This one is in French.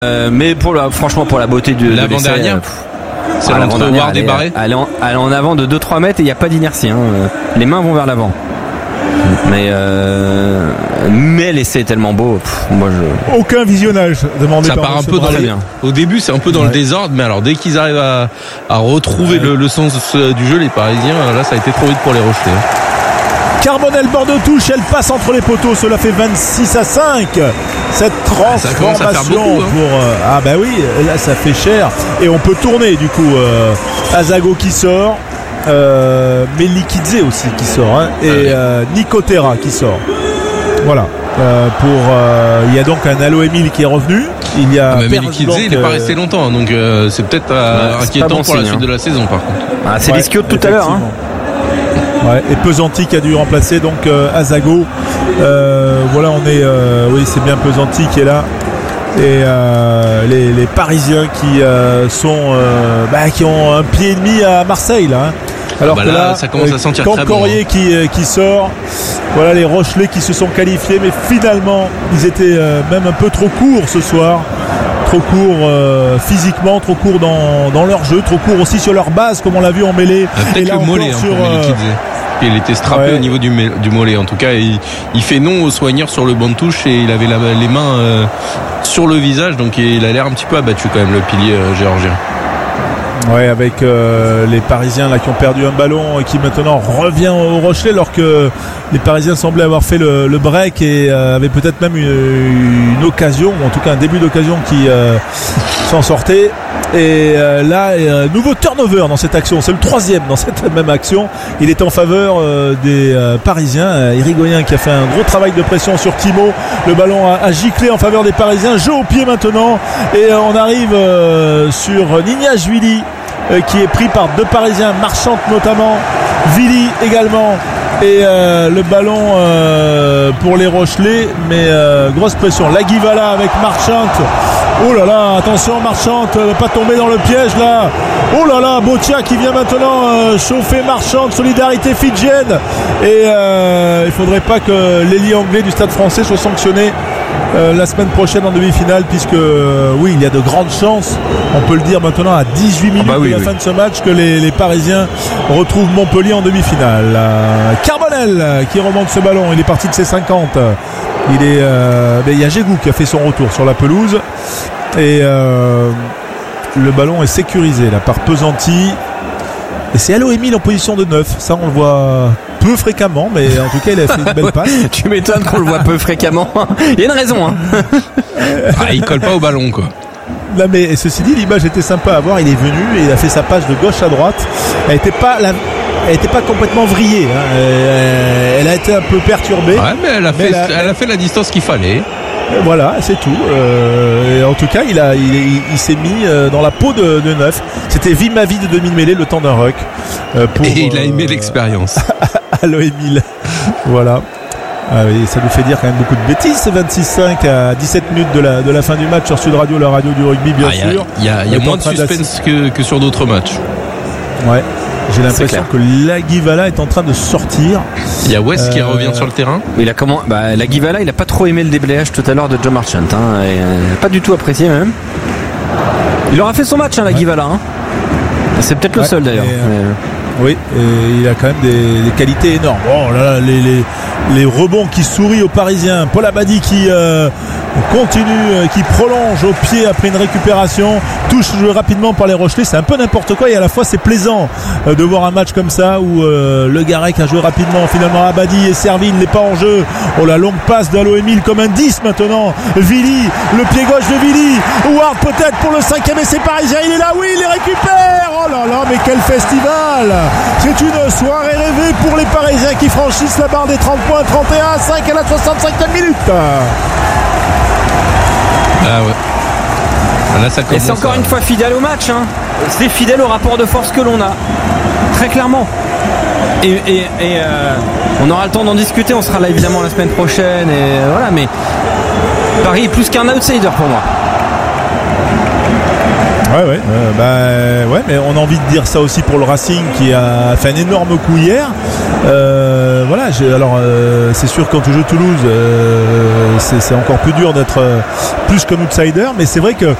Mais franchement, pour la beauté de l'avant-dernière, c'est l'entre Ward et Barret. Elle est en avant de 2-3 mètres et il n'y a pas d'inertie. Les mains vont vers l'avant. Mais l'essai est tellement beau. Aucun visionnage demandé. Ça part un peu au début, c'est un peu dans le désordre, mais alors dès qu'ils arrivent à retrouver le sens du jeu, les Parisiens, là, ça a été trop vite pour les Rochelais. Carbonel bord de touche, elle passe entre les poteaux, cela fait 26-5. Cette transformation pour bah oui, là ça fait cher et on peut tourner du coup. Azago qui sort, Melikidze aussi qui sort et Nico Terra qui sort. Voilà. Il y a donc un Alo Emile qui est revenu. Il y a Melikidze, il n'est pas resté longtemps, donc c'est peut-être inquiétant pour la suite de la saison par contre. C'est Lischio de tout à l'heure. Ouais, et Pesanti qui a dû remplacer donc Azago. Voilà, on est oui, c'est bien Pesanti qui est là. Et les Parisiens qui qui ont un pied et demi à Marseille là. Alors que là, ça commence à sentir très bon. Corrier qui sort. Voilà les Rochelais qui se sont qualifiés, mais finalement ils étaient même un peu trop courts ce soir. Trop court physiquement, trop court dans leur jeu, trop court aussi sur leur base comme on l'a vu en mêlée. Peut-être le mollet pour Melikidze. Il était strappé au niveau du mollet. En tout cas, il fait non au soigneur sur le banc de touche et il avait les mains sur le visage, donc il a l'air un petit peu abattu quand même, le pilier géorgien. Ouais, avec les Parisiens là qui ont perdu un ballon et qui maintenant revient au Rochelet, alors que les Parisiens semblaient avoir fait le break et avaient peut-être même une occasion, ou en tout cas un début d'occasion qui s'en sortait. Et là, nouveau turnover dans cette action. C'est le 3e dans cette même action. Il est en faveur des Parisiens. Irigoyen qui a fait un gros travail de pression sur Timo. Le ballon a giclé en faveur des Parisiens. Jeu au pied maintenant. Et on arrive sur Nignashvili qui est pris par deux Parisiens, Marchante notamment, Vili également. Et le ballon pour les Rochelais, mais grosse pression. Laguivala avec Marchante. Oh là là, attention Marchante, ne pas tomber dans le piège là. Oh là là, Botia qui vient maintenant chauffer Marchante, solidarité fidjienne. Et il faudrait pas que l'ailier anglais du Stade Français soit sanctionné la semaine prochaine en demi-finale, puisque oui, il y a de grandes chances, on peut le dire maintenant à 18 minutes de la fin de ce match, que les Parisiens retrouvent Montpellier en demi-finale. Carbonel qui remonte ce ballon, il est parti de ses 50. Il y a Gégou qui a fait son retour sur la pelouse et le ballon est sécurisé là par Pesanti et c'est Alo Emile en position de 9. Ça on le voit peu fréquemment, mais en tout cas il a fait une belle passe. Tu m'étonnes qu'on le voit peu fréquemment. Il y a une raison il colle pas au ballon quoi. Non, mais ceci dit, l'image était sympa à voir. Il est venu et il a fait sa passe de gauche à droite. Elle n'était pas complètement vrillée. Elle a été un peu perturbée. Ouais, mais elle a fait la distance qu'il fallait. Voilà, c'est tout. Et en tout cas, il s'est mis dans la peau de neuf. C'était vie ma vie de demi-mêlée, le temps d'un ruck. Et il a aimé l'expérience. Alo Emile. Voilà. Oui, ça nous fait dire quand même beaucoup de bêtises, ce 26-5 à 17 minutes de la fin du match sur Sud Radio, la radio du rugby, bien sûr. Il y a moins de suspense que sur d'autres matchs. Ouais, j'ai l'impression que Laguivala est en train de sortir. Il y a West qui revient sur le terrain. Laguivala, il a pas trop aimé le déblayage tout à l'heure de John Marchant. Pas du tout apprécié même. Il aura fait son match, Laguivala. C'est peut-être le seul d'ailleurs. Oui, et il a quand même des qualités énormes. Oh là là, les rebonds qui sourient aux Parisiens. Paul Abadi qui continue, qui prolonge au pied après une récupération, touche joué rapidement par les Rochelais. C'est un peu n'importe quoi et à la fois c'est plaisant de voir un match comme ça où Le Garec a joué rapidement. Finalement Abadi est servi, il n'est pas en jeu. Oh, la longue passe d'Alo Emile comme un 10 maintenant. Vili, le pied gauche de Vili. Ward peut-être pour le 5e essai parisien. Il est là, oui, il les récupère. Oh là là, mais quel festival! C'est une soirée rêvée pour les Parisiens qui franchissent la barre des 30 points. 31-5 à la 65e minute. Ah ouais. Là, ça commence. Et c'est encore une fois fidèle au match. C'est fidèle au rapport de force que l'on a. Très clairement. Et on aura le temps d'en discuter. On sera là évidemment la semaine prochaine. Et voilà, mais Paris est plus qu'un outsider pour moi. Ouais, mais on a envie de dire ça aussi pour le Racing qui a fait un énorme coup hier. Voilà, c'est sûr quand tu joues Toulouse, c'est encore plus dur d'être plus comme outsider, mais c'est vrai que